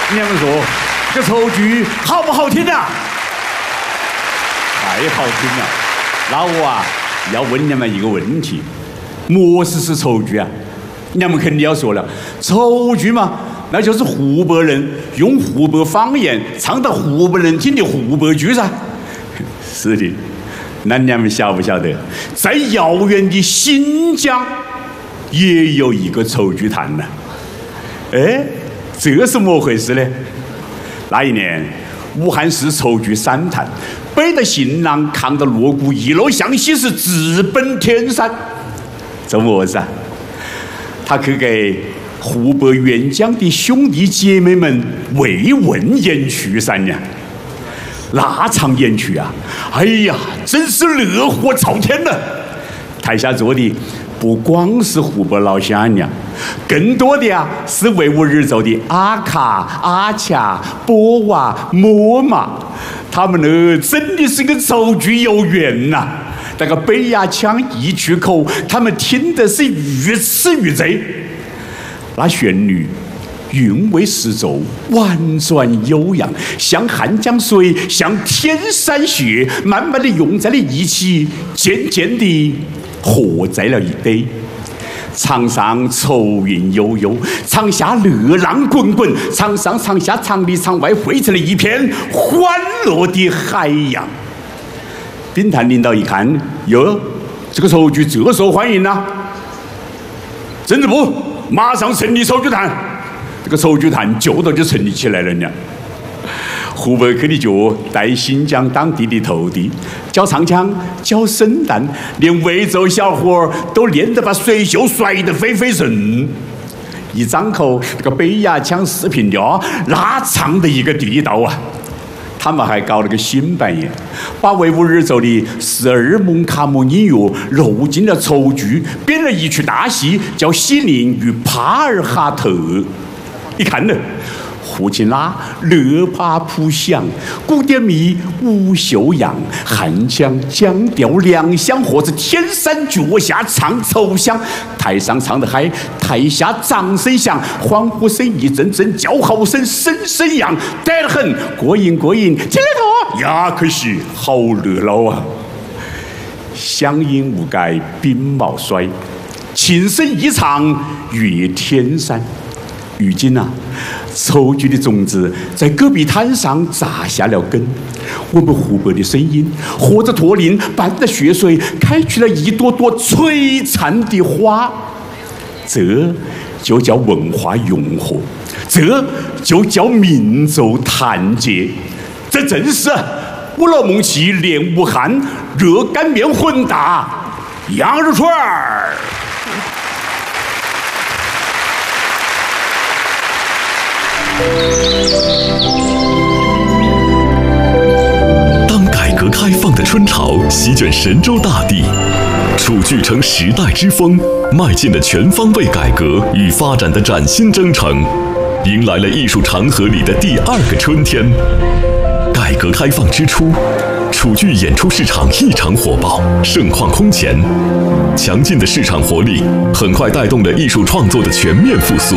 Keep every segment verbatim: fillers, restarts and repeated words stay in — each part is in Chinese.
你们说这丑剧好不好听啊？太好听了！那我啊要问你们一个问题：么事是丑剧啊？你们肯定要说了，丑剧嘛，那就是湖北人用湖北方言唱到湖北人听的湖北剧噻。是的，那你们晓不晓得，在遥远的新疆也有一个丑剧团呢？哎，这是么回事呢？那一年，武汉市丑剧三团背着行囊，扛着锣鼓，一路向西，是直奔天山。怎么回事啊？他去给湖北援疆的兄弟姐妹们慰问演曲噻呀！那场演曲啊，哎呀，真是热火朝天的。台下坐的不光是湖北老乡呀，更多的啊是维吾尔族的阿卡、阿恰、波瓦、莫玛，他们呢真的是跟丑剧有缘呐、啊。那个北哑腔一出口，他们听的是愈痴愈醉。那旋律韵味十足，婉转悠扬，像汉江水，像天山雪，慢慢的涌在了一起，渐渐地合在了一堆。场上愁云悠悠，场下热浪滚滚，场上场下场里场外汇成了一片欢乐的海洋。兵团领导一看，哟，这个丑剧这受欢迎啊！政治部马上成立丑剧团，这个丑剧团就到就成立起来了呢。湖北去的脚带新疆当地的头地，教唱腔，教声旦，连维州小伙都练得把水袖甩得飞飞顺。一张口，这个北哑腔视频调，那唱的一个地道啊！他们还搞了个新扮演，把维吾尔族的十二蒙卡姆音乐揉进了丑剧，编了一出大戏，叫《西林与帕尔哈特》。一看呢，胡琴拉、勒帕普响，古典迷吴秀阳，汉腔腔调两相和，子天山脚下唱丑腔，台上唱得嗨，台下掌声响，欢呼声一阵阵，叫好声声声扬，带得很，过瘾过瘾，进来头呀！可是好热闹啊！乡音无改鬓毛衰，琴声一唱越天山。如今啊，丑剧的种子在戈壁滩上扎下了根，我们湖北的声音和着驼铃，伴着血水，开出了一朵朵璀璨的花。这就叫文化融合，这就叫民族团结，这正是乌鲁木齐练武汉，热干面混打羊肉串儿。 当改革开放的春潮席卷神州大地，楚剧乘时代之风，迈进了全方位改革与发展的崭新征程，迎来了艺术长河里的第二个春天。改革开放之初，楚剧演出市场异常火爆，盛况空前。强劲的市场活力很快带动了艺术创作的全面复苏。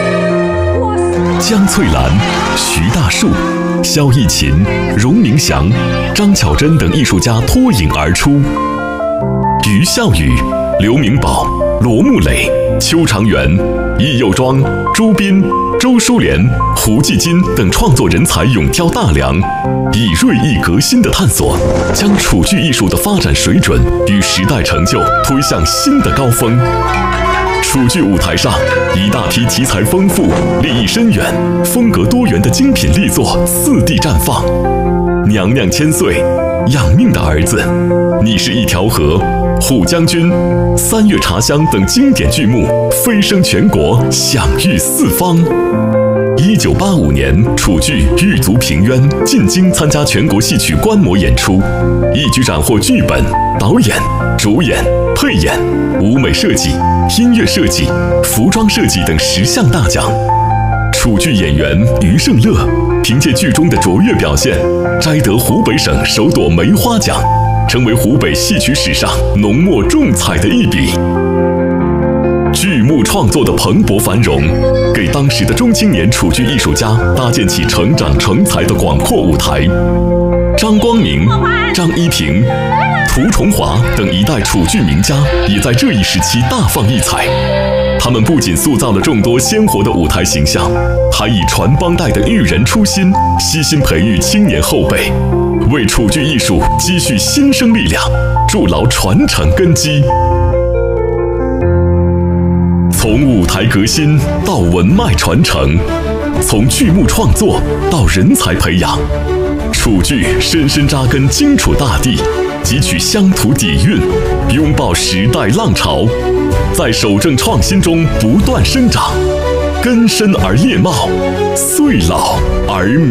江翠兰、徐大树、萧逸勤、荣明祥、张巧珍等艺术家脱颖而出。于笑宇、刘明宝、罗木磊、邱长元、易佑庄、朱斌、周淑莲、胡继金等创作人才勇挑大梁，以锐意革新的探索，将楚剧艺术的发展水准与时代成就推向新的高峰。楚剧舞台上，一大批题材丰富、立意深远、风格多元的精品力作四地绽放。娘娘千岁、养命的儿子、你是一条河、虎将军、三月茶香等经典剧目飞升全国，享誉四方。一九八五年，楚剧《狱卒平冤》进京参加全国戏曲观摩演出，一举斩获剧本、导演、主演、配演、舞美设计、音乐设计、服装设计等十项大奖。楚剧演员余胜乐凭借剧中的卓越表现，摘得湖北省首朵梅花奖，成为湖北戏曲史上浓墨重彩的一笔。剧目创作的蓬勃繁荣， 给当时的中青年楚剧艺术家搭建起成长成才的广阔舞台。张光明、张一平、涂重华等一代楚剧名家也在这一时期大放异彩。他们不仅塑造了众多鲜活的舞台形象，还以传帮带的育人初心，悉心培育青年后辈，为楚剧艺术积蓄新生力量，筑牢传承根基。从舞台革新到文脉传承，从剧目创作到人才培养，楚剧深深扎根荆楚大地，汲取乡土底蕴，拥抱时代浪潮，在守正创新中不断生长，根深而叶茂，岁老而